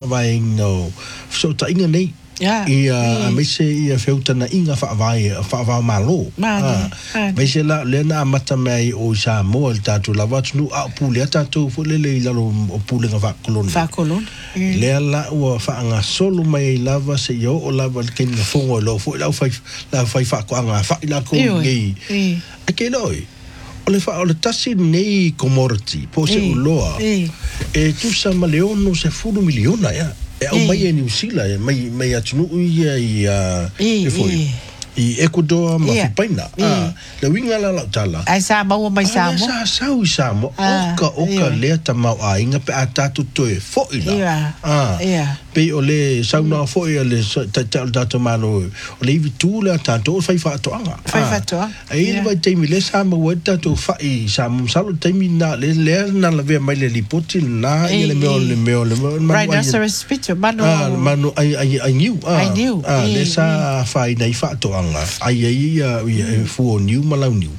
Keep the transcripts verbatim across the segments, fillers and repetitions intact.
vai no so ta inga nei Ja. ia a me se ia feuta na inga fa vai fa va malo me se la le na mata mai o sa mo el tatu la vat nu a pule tatu fo le le la o pule nga va kolon va kolon le la o fa nga solo mai lava se yo o lava ke nga fongo lo fo la fa la fa fa ko nga fa la ko ngi a ke loi o le fa o le tasi nei commodity po se uloa e tu sa maleono se fulu miliona ya e au mai e New Zealand mai mai atunu ia ia e foi i Ecuador ma Filipina ah le winga la la tala ai sa mau mai sa mo sa sa u sa mo oka oka le ta mau a inga pe atatu to e foi la ah pe o le sa na foi le ta ta ta mano o le vitu la tanto fai fa to anga fai fa to ai le vai te mi le sa mo weta to fai sa mo sa lo te mi na le le na la ve mai le lipoti na i le meo le meo le rhinoceros picture mano mano ai ai ai new ah le sa fai nei fa to ai ai ai fu new malau new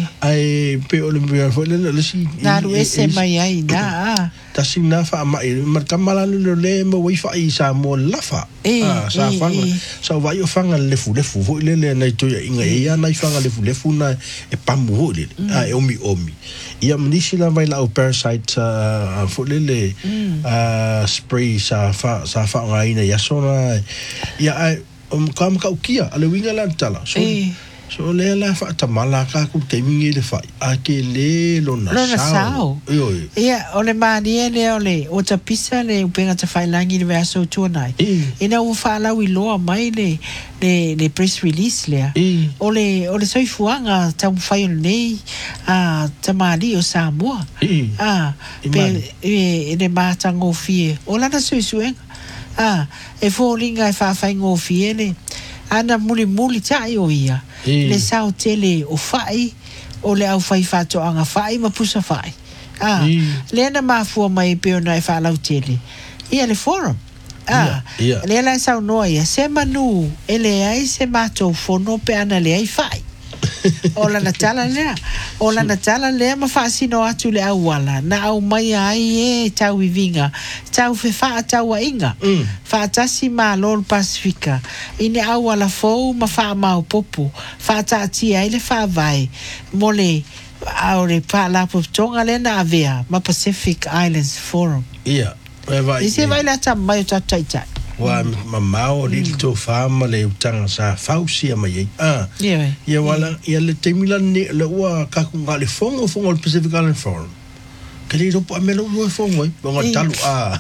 ai pe o le le le si na ru ese mai ai na ta sina fa mai mar kamala le le mo wi fa i sa mo lafa ah sa fa sa vai o fanga le fu le fu le le na to inga ia na fanga le fu le fu na e pamu le ai omi omi ia mnisi la vai la o parasite fu le le spray sa fa sa fa ngai na ya sona ia ai um kam ka ukia ale winga la tala so so le la fa tamala ka ku te mingi le fa a ke le lo na sao yo ia ole mani ele ole o ta pisa le upenga ta fai langi le aso tu nai ina u fa la wi lo mai le le le press release le ole ole soi fuanga ta fai nei a ta mali o Samoa ah pe e le mata ngo fie ola na sui sui ah e folinga e fa fa ngo fiele ana muli muli tai o ia le sao tele o fai o le au fai fato anga fai ma pusa fai ah le na ma fu mai pe ona e fa lau tele ia le forum ah le la sao noia se manu ele ai se mato fono pe ana le ai fai ola na tala le ola na tala le ma fa sino atu le awala na au mai ai e tau vinga tau fe fa tau inga fa tasi ma lol Pacifica ine awala fo ma fa ma popo fa tati ai le fa vai mole aure pa la tonga le na avea ma Pacific Islands Forum ia vai ise vai la tam mai ta tai tai wa mamao li to fama le utanga sa fausia mai ah ia ia wala ia le temila ne le wa ka ku ngale fongo fongo le Pacific Island Forum kali do pa melo lo fongo ba talu ah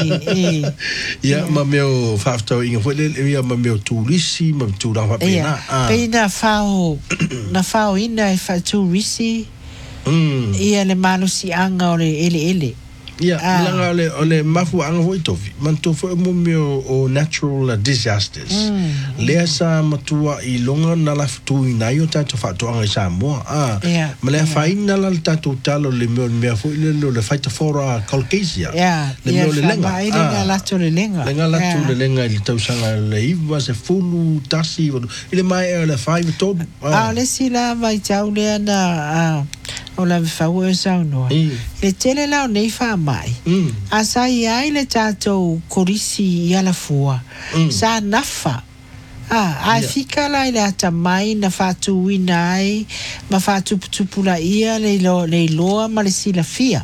ia ma meu fafto inga foi le ia ma meu turisi ma tu da fa pena ah pena fao na fao ina e fa turisi mm ia le malo si anga ole ele ele ia langa le ole mafu anga foi tofi man to foi mo meu o natural disasters le sa matua i longa na la tu ina yo ta to fa to anga sa mo ah ma le fa ina la ta to talo le meu me foi le le fa ta fora Caucasia le meu le lenga ah la to le lenga lenga la to le lenga il tau sanga le iva se fulu tasi ile mai le five to ah le sila vai tau le na ah o la fau e sa no e tele la nei fa mai a sai ai le tato korisi ia la fua sa nafa ah ai fika la ile ata mai na fatu winai ma fatu tupula ia le lo le loa ma le sila fia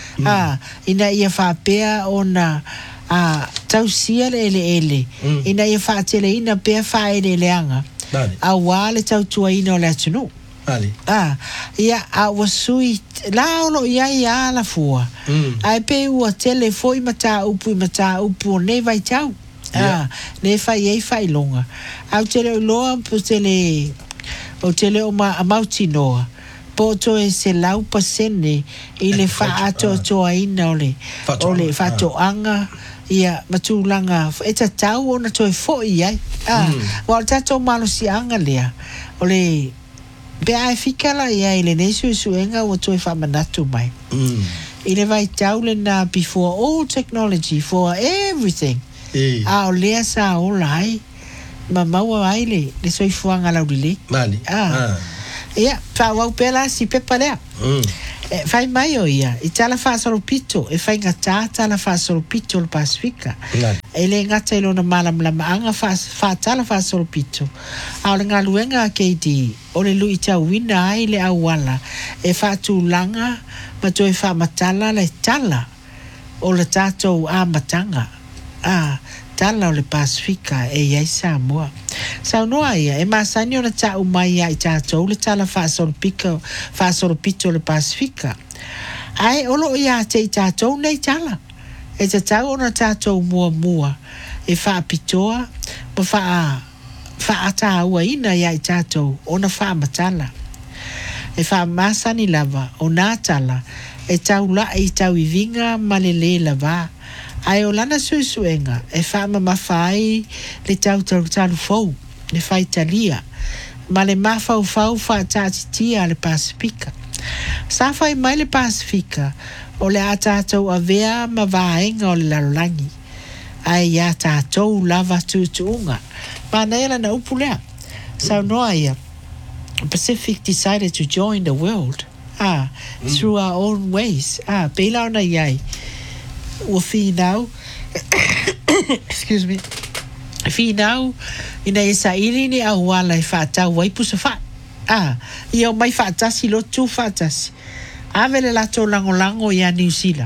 ah ina ia fa pea ona ah tausia le ele ele ina ia fa tele ina pea fa ele leanga a wale tau tua ina le tunu ali ah ia a wasui la lo ia ia la fua ai pe o tele foi mata upu mata upu ne vai tau ah ne fai ei fai longa au tele loa po tele o tele o ma amauti noa po to e se lau pasene ile fa ato to aina ole ole fa to anga ia matulanga eta tau ona to foi ai ah wa tato malo si anga lea ole be ai fika la ia ile nesu suenga o toi fa manatu mai mm ile vai taule na before all technology for everything eh a ole sa olai mama wa ile le soi fuanga la udile mali ah ia fa wa pela si pepalea mm e fai mai o ia e tala fa solo pito e fai ngata tala fa solo pito le Pacifica ele ngata ilo na malam lama anga fa fa tala fa solo pito a le ngaluenga ke di o le lui tau wina ai le awala e fa tu langa ma to e fa matala le tala o le tato a matanga a tala o le Pasifika e ia Samoa sa no ia e masani o na ta umai ai tato le tala fa solo piko fa solo pito le Pasifika ai olo ia te tato nei tala e te tau ona tātou mua mua e wha pitoa ma wha wha ata ua ina ia i tātou ona wha matala e wha masani lava o nā tala e tau la i tau i vinga ma le le lava ai o lana suesuenga e wha ma mawhai le tau tau talu fau le whai talia ma le mawhau fau wha tātitia le Pasifika sa whai mai le Pasifika o le a tātou a vea ma vaenga o le larolangi. Ai a tātou lava tutuunga. Mana ela na upulea. Sau noa ia, Pacific decided to join the world ah, mm. through our own ways. Ah, peila ona iai. Ua whinau, excuse me, whinau, ina e sa irini a wala i whaatau waipu sa wha. Ah, ia o mai whaatasi lo tu whaatasi. Avele la to lango lango ya New Zealand.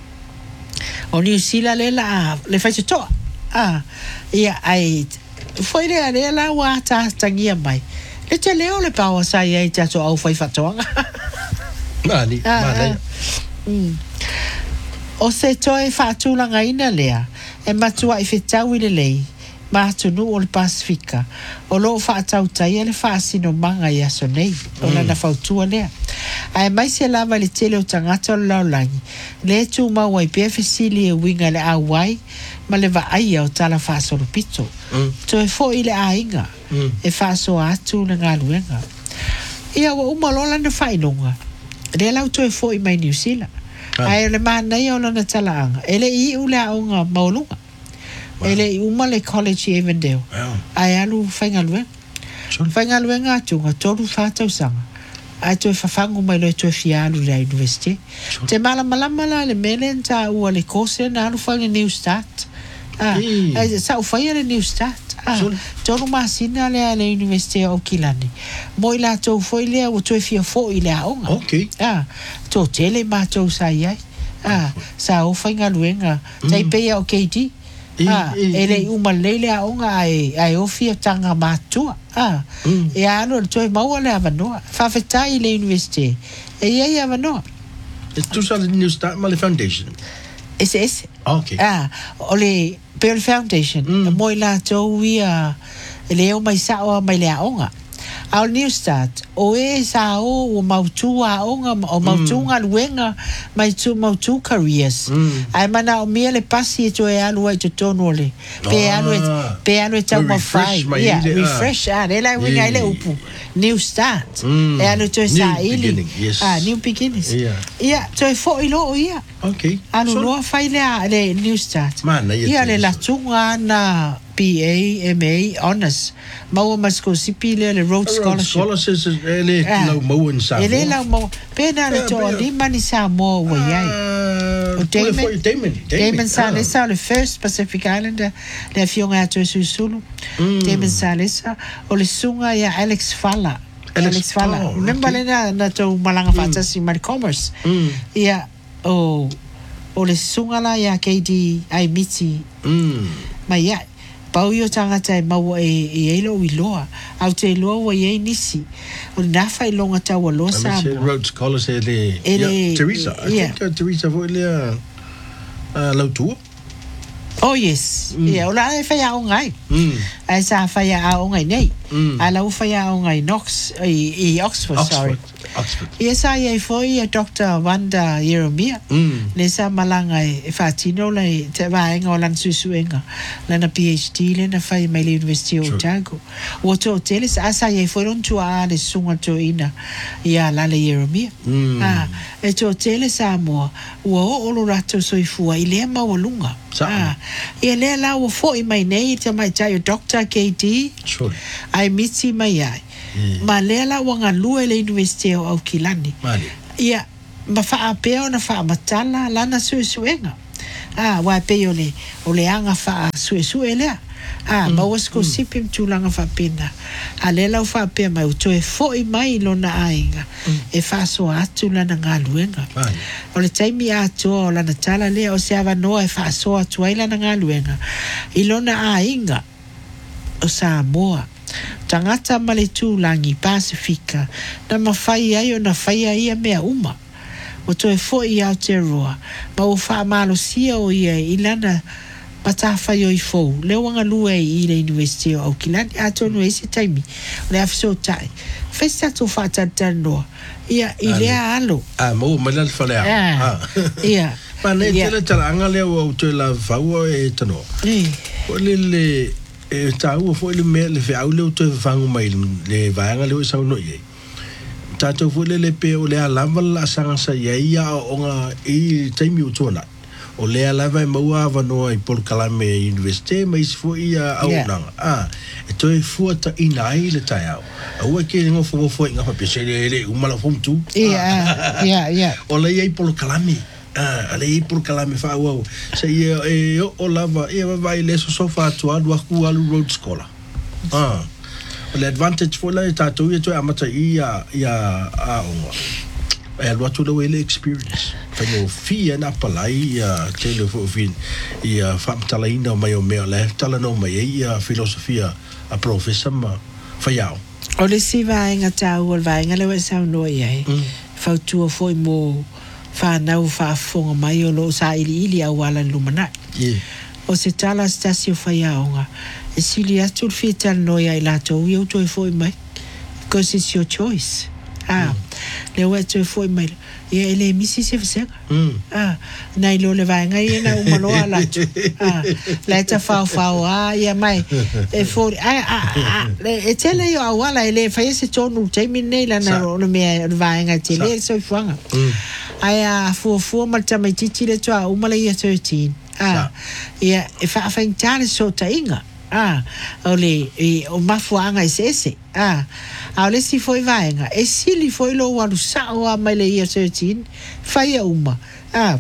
O New Zealand le la le fai to. Ah, ia ai foi le le la wa ta tangia mai. Le te leo le pa o sai ai ta to au fai fatonga. Mani, mani. Mm. O se to e fatu langa ina lea. E matua i fetau i le lei. Ma tunu o le Pasifika. O lo fatau tai e le fasino manga ia so nei. O la na fautua lea. Ai mai se lava le tele o tangata o laulangi. Le tu mau ai pefesili e winga le awai, ma le va aia o tala faso pito. Mm. To e fo i le ainga, mm. e faso atu na ngā luenga. Ia wa umalola na whainonga. Le lau to e fo i mai New Zealand. Ah. Ai le mana ia o lana tala anga. Ele i ule aonga maulunga. Wow. Ele i uma le college i Avondale. Wow. Ai alu whainga luenga. Sure. Whainga luenga atunga, toru whātau sanga. Ai to fafangu mai lo to fialu la university. Sure. Te mala mala mala le melen ta ua le kose na alu fa le New Start. Ah, hey. Ai sa u fa le New Start. Ah, sure. Tonu masina le le university o Kilani. Moi la to foi le o to fia fo i le aonga. Okay. Ah, to tele ma to sa ia. Ah, sa o fa ngaluenga. Tai pe o K D. Ah, ele uma lele aonga ai ai ofia tanga matua. Ah, mm. E ano toi mau le avanoa. Fa fetai le university. E ia ia avanoa. E tu sa le New Start ma le foundation. Ese ese. Okay. Ah, o le Pearl Foundation. Mm. Moi la to ia ele o mai sa o mai le aonga. Au New Start o e sa o o mautua onga o mautunga mm. luenga mai tu mautu careers mm. ai mana o mia le pasi e to e alu ai to tono le pe ah. alu pe alu e tau mawhai yeah, refresh ah le lai winga ile upu New Start mm. e alu to e sa ili yes. ah new beginnings yeah yeah to e fo ilo o ia okay alu so, loa fai le le New Start mana ia le la tunga na P A M A honors mau masko sipi le le Rhodes Scholarship scholarships ele lau mau in Samoa ele lau mau pena le to di mani Samoa wa yai o Damon Damon Damon Salesa le first Pacific Islander le fionga to susulu Damon Salesa o le sunga ya Alex Fala Alex Fala remember le na na to malanga fantasy mar commerce ya o o le sunga la ya K D ai miti mai ya pau yo tangata e mau e e elo i loa au te loa wa ye nisi o nafa i longa tawa loa sa Rhodes Scholars ele yeah, Teresa I yeah. think uh, Teresa vo ele uh, lautua oh yes mm. yeah ola e fai a ngai mm. ai sa fai a ngai nei mm. a lau fai a ngai Knox i, i Oxford, Oxford sorry Oxford. Yes, I foi a Doctor Wanda Yeremia. Mm. Nesa malanga e fatino la te vaenga o lan susuenga. Lana PhD le na fai mai le University of Otago. O to teles asa ye foi on tu a le sunga to ina. Ia la le Yeremia. Mm. Ah, e to teles a mo. O o lo rato so i fua i le ma o lunga. Ah, e le la o foi mai nei te mai tai o Doctor K D. Sure. Ai miti mai ai. Mm. Ma lela wanga lue le university o Aukilani. Mali. Ia, ma faa peo na faa matala lana suesuenga. Ah, wa pe yo le o le anga fa sue sue le. Ah, ma was ko sipim tulanga fa pena. A le lau fa pe mai o toe fo i mai lona ainga. E fa so atu lana ngaluenga. O le taimi atu o lana tala le o se ava noa e fa so atu ai lana ngaluenga. I lona ainga o Samoa. Tangata male tulangi Pasifika. Na mawhai ai o na whai ai a mea uma. O toe fo i Aotearoa. Ma o fa malo sia o ia i lana matawhai o i fou. Leo anga lue i le University o Auckland. Ato no ese taimi. O le afiso tai. Festa to fa tatanoa. Ia, i lea alo. Ah, mo, malal falea. Ah, ia. Ma ne tele taranga leo o te la faua e tanoa. O le le... e tau fo le me le fe au le to fangu mai le vaanga le sa no ye tato fo le le pe o le alava la sanga sa ye ya o nga e taimi o tona o le alava mo ava no i por kalame university mais fo ia au na ah e to e fo ta inai le tai au au ke ngo fo fo nga pa pese le le uma la fom tu yeah yeah yeah o le ia por kalame ah ale por kalame fa wo se e o lava e vai le so so fa tu adu ku alu road scholar ah le advantage for la tatu e to amata ia ia a o e lo tu le experience fa no fia na palai ia tele fo fin ia fa tala ina mai o me le tala no mai ia filosofia a professor ma fa yao o le si vai nga tau o vai nga le sa no ia fa tu fo mo fa nau fa fonga mai o lo sa ili ili au ala lumana. Yeah. O se tala stasio fa yaonga. E sili atu fital noia i lato ui au toi foi mai. Because it's your choice. Ah. Mm. Le ue toi foi mai. Ia ele misi se fsega. Mm. Ah. Nai lo le vai ngai ena umaloa lato. Ah. Laita fao fao. Ah. Ia mai. E foi. Ah. Ah. Ah. E tele yo awala ele fa ese tonu. Taimi nei la na no mea vai ngai tele. So fuanga. Mm. Ai fu fu mal tama titi le toa uma le ia thirteen ah ia e fa fa intale so ta inga ah ole e o mafuanga ese ah ole si foi vaenga e sili foi lo walu sa o mai le ia thirteen fa ia uma ah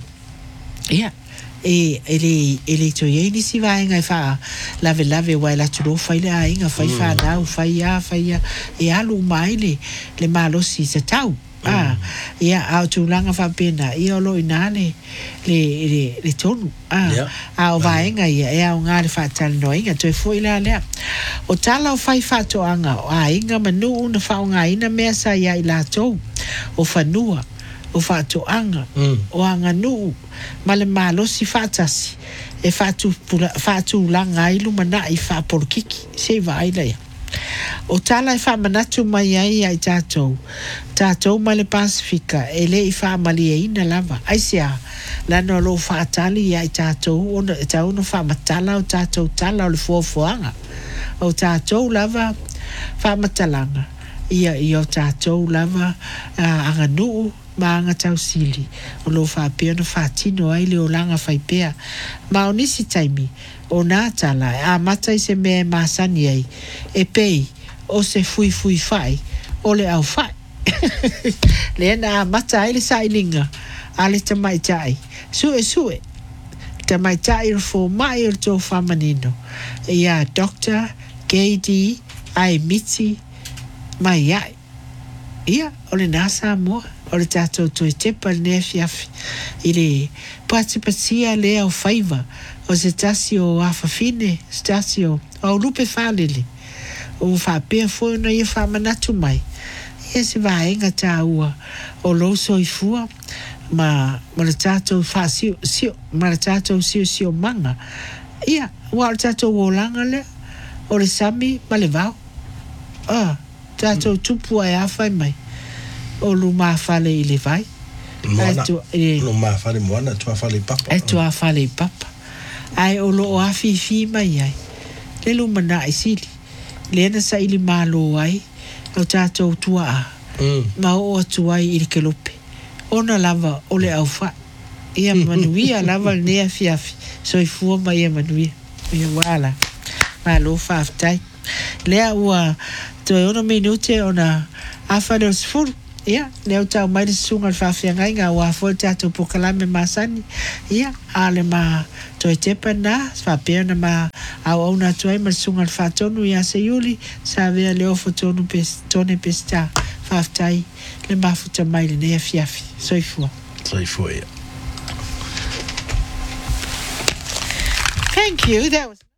ia e ele ele to ye ni si vaenga e fa lave lave wa la tudo fa ile inga fa fa na fa ia fa ia e alu mai le le malo si se tau ah ia au tulanga fa pena ia lo inane le le le tonu ah au vaenga ia e au ngare fa tal no inga to foi la le o tala o fai fa to anga a inga manu na fa nga ina mesa ia ila to o fanua o fa to anga o anga nu male malo si fa tasi e fa tu fa tu langa ilu mana i fa por kiki se vai la o tala e fa manatu mai ai ai tatou tatou ma le Pasifika e le i fa mali e ina lava ai sia la no lo fa tali ai tatou ona tau no fa matala o tatou tala o le fofoanga o tatou lava fa matalanga ia i o tatou lava anga nuu ma anga tau sili o lo fa pia no fa tino ai le o langa fai pea ma o nisi taimi o nā tala a matai se me masani ai e pei o se fui fui fai o le au fai le na mata ai le sailinga a le tamai tai sue sue tamai tai fo mai o to famanino ia doctor K D ai miti mai ai ia o le nasa mo o le tatou to te pa ne fiafi ile pati patia le au faiva o se tasio afafine tasio o lupe falele o fa pe fo na ia fa manatu mai ia se vai nga taua o lo soifua ma ma le tatou fa sio sio ma le tatou sio sio manga ia wa le tatou o langa le o le sami ma le vau ah tatou tupu ai afai mai o lu ma fale ile vai Moana, no ma fale moana, tu a fale papa. E tu a fale papa. Ai o lo a fi fi mai ai. Le lu mana ai sili. Le na sa ili malo ai. O tatou tua a. Ma o tua ai ili kelope. Ona lava o le au fa. Ia manuia lava nea fiafi. So i fua mai e manuia. Ia wala. Ma lo fa aftai. Lea ua to e ona minute ona afa del sfuru. ia le o tau mai le sunga le whawhiangai ngā wā fo te atu pokalame masani ia a le ma toi tepa na whapea na ma au au na tuai ma le sunga le whatonu ia se yuli sa vea le ofo tonu pes tone pesta whaftai le mafuta mai le nea fiafi soifua soifua ia thank you that was